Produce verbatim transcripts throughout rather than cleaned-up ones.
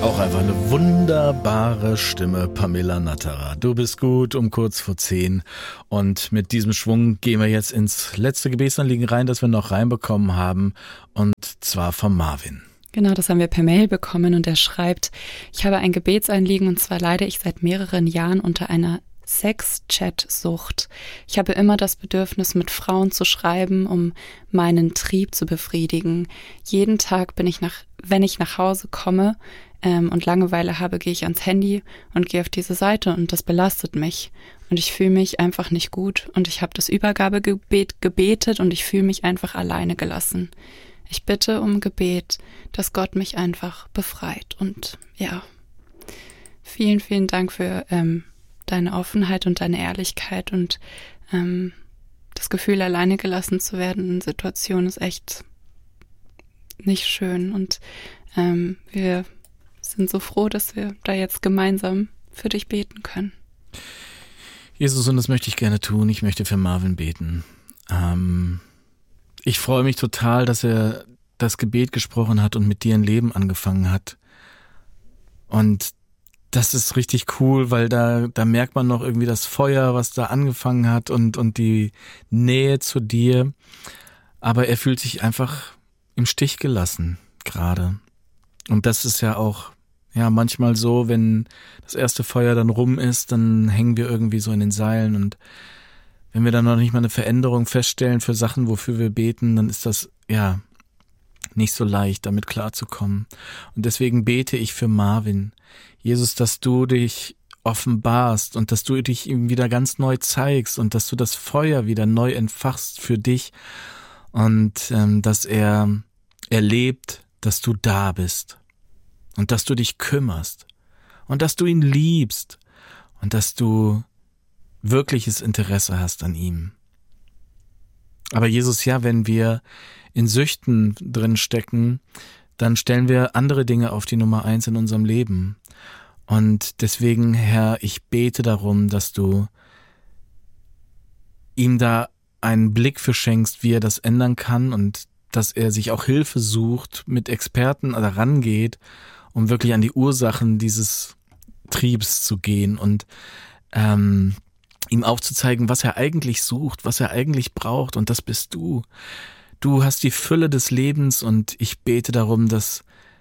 Auch einfach eine wunderbare Stimme, Pamela Natterer. Du bist gut um kurz vor zehn. Und mit diesem Schwung gehen wir jetzt ins letzte Gebetsanliegen rein, das wir noch reinbekommen haben. Und zwar von Marvin. Genau, das haben wir per Mail bekommen und er schreibt: Ich habe ein Gebetsanliegen und zwar leide ich seit mehreren Jahren unter einer Sex-Chat-Sucht. Ich habe immer das Bedürfnis, mit Frauen zu schreiben, um meinen Trieb zu befriedigen. Jeden Tag bin ich nach, wenn ich nach Hause komme ähm, und Langeweile habe, gehe ich ans Handy und gehe auf diese Seite und das belastet mich. Und ich fühle mich einfach nicht gut und ich habe das Übergabegebet gebetet und ich fühle mich einfach alleine gelassen. Ich bitte um Gebet, dass Gott mich einfach befreit. Und ja, vielen, vielen Dank für ähm, deine Offenheit und deine Ehrlichkeit und ähm, das Gefühl, alleine gelassen zu werden in Situationen ist echt nicht schön. Und ähm, wir sind so froh, dass wir da jetzt gemeinsam für dich beten können. Jesus, und das möchte ich gerne tun. Ich möchte für Marvin beten. Ähm, ich freue mich total, dass er das Gebet gesprochen hat und mit dir ein Leben angefangen hat. Und das ist richtig cool, weil da da merkt man noch irgendwie das Feuer, was da angefangen hat und und die Nähe zu dir. Aber er fühlt sich einfach im Stich gelassen gerade. Und das ist ja auch ja manchmal so, wenn das erste Feuer dann rum ist, dann hängen wir irgendwie so in den Seilen. Und wenn wir dann noch nicht mal eine Veränderung feststellen für Sachen, wofür wir beten, dann ist das ja nicht so leicht, damit klarzukommen. Und deswegen bete ich für Marvin. Jesus, dass du dich offenbarst und dass du dich ihm wieder ganz neu zeigst und dass du das Feuer wieder neu entfachst für dich und ähm, dass er erlebt, dass du da bist und dass du dich kümmerst und dass du ihn liebst und dass du wirkliches Interesse hast an ihm. Aber Jesus, ja, wenn wir in Süchten drin stecken, dann stellen wir andere Dinge auf die Nummer eins in unserem Leben. Und deswegen, Herr, ich bete darum, dass du ihm da einen Blick für schenkst, wie er das ändern kann und dass er sich auch Hilfe sucht, mit Experten rangeht, um wirklich an die Ursachen dieses Triebs zu gehen und ähm, ihm aufzuzeigen, was er eigentlich sucht, was er eigentlich braucht, und das bist du. Du hast die Fülle des Lebens und ich bete darum, dass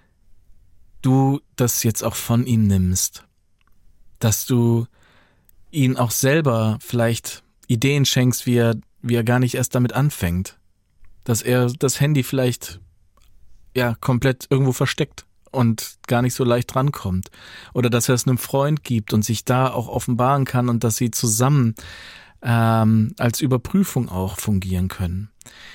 du das jetzt auch von ihm nimmst, dass du ihm auch selber vielleicht Ideen schenkst, wie er, wie er gar nicht erst damit anfängt, dass er das Handy vielleicht ja komplett irgendwo versteckt und gar nicht so leicht drankommt, oder dass er es einem Freund gibt und sich da auch offenbaren kann und dass sie zusammen ähm, als Überprüfung auch fungieren können.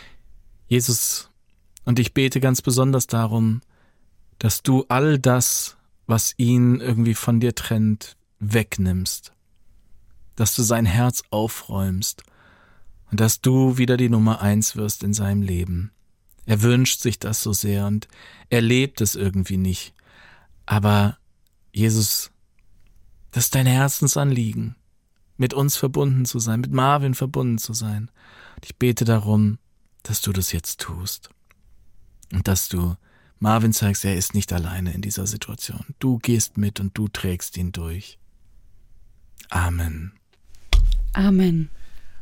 Jesus, und ich bete ganz besonders darum, dass du all das, was ihn irgendwie von dir trennt, wegnimmst, dass du sein Herz aufräumst und dass du wieder die Nummer eins wirst in seinem Leben. Er wünscht sich das so sehr und er lebt es irgendwie nicht. Aber Jesus, das ist dein Herzensanliegen, mit uns verbunden zu sein, mit Marvin verbunden zu sein. Und ich bete darum, dass du das jetzt tust und dass du Marvin zeigst, er ist nicht alleine in dieser Situation. Du gehst mit und du trägst ihn durch. Amen. Amen.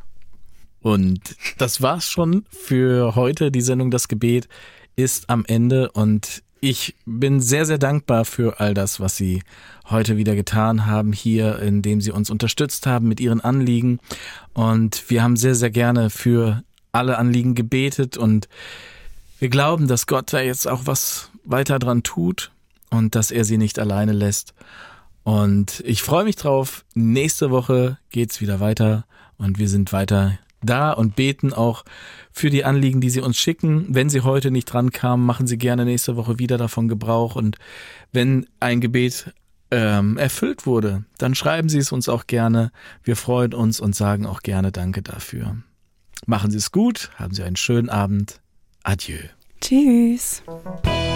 Und das war's schon für heute. Die Sendung Das Gebet ist am Ende und ich bin sehr, sehr dankbar für all das, was Sie heute wieder getan haben hier, indem Sie uns unterstützt haben mit Ihren Anliegen. Und wir haben sehr, sehr gerne für alle Anliegen gebetet und wir glauben, dass Gott da jetzt auch was weiter dran tut und dass er sie nicht alleine lässt. Und ich freue mich drauf. Nächste Woche geht's wieder weiter und wir sind weiter da und beten auch für die Anliegen, die Sie uns schicken. Wenn Sie heute nicht dran kamen, machen Sie gerne nächste Woche wieder davon Gebrauch. Und wenn ein Gebet ähm, erfüllt wurde, dann schreiben Sie es uns auch gerne. Wir freuen uns und sagen auch gerne Danke dafür. Machen Sie es gut, haben Sie einen schönen Abend. Adieu. Tschüss.